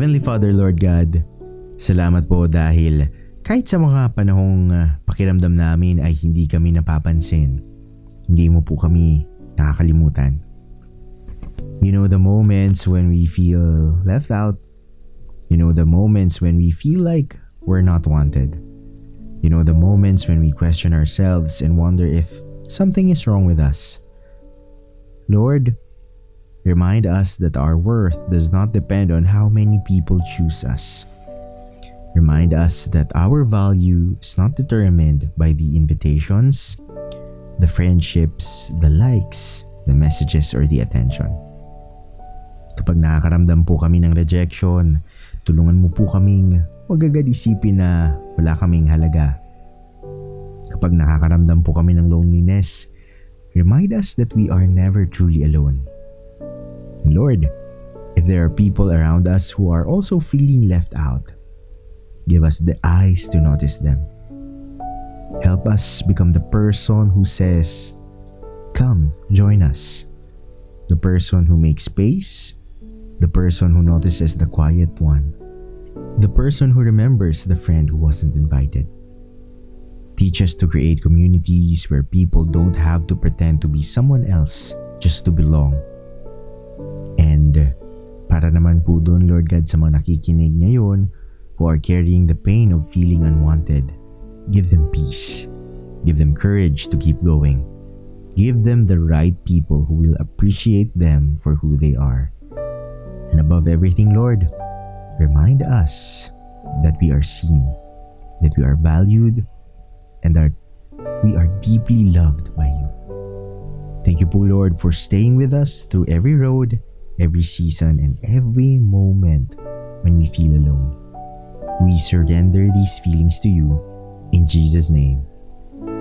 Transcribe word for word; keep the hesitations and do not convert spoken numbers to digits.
Heavenly Father, Lord God, salamat po dahil kahit sa mga panahong uh, pakiramdam namin ay hindi kami napapansin, hindi mo po kami nakakalimutan. You know the moments when we feel left out. You know the moments when we feel like we're not wanted. You know the moments when we question ourselves and wonder if something is wrong with us. Lord, remind us that our worth does not depend on how many people choose us. Remind us that our value is not determined by the invitations, the friendships, the likes, the messages, or the attention. Kapag nakakaramdam po kami ng rejection, tulungan mo po kaming huwag agad isipin na wala kaming halaga. Kapag nakakaramdam po kami ng loneliness, remind us that we are never truly alone. Lord, if there are people around us who are also feeling left out, give us the eyes to notice them. Help us become the person who says, "Come, join us." The person who makes space, the person who notices the quiet one, the person who remembers the friend who wasn't invited. Teach us to create communities where people don't have to pretend to be someone else just to belong. And para naman po doon, Lord God, sa mga nakikinig ngayon who are carrying the pain of feeling unwanted, give them peace. Give them courage to keep going. Give them the right people who will appreciate them for who they are. And above everything, Lord, remind us that we are seen, that we are valued, and that we are deeply loved by you. Thank you po, Lord, for staying with us through every road, every season, and every moment when we feel alone. We surrender these feelings to you in Jesus' name.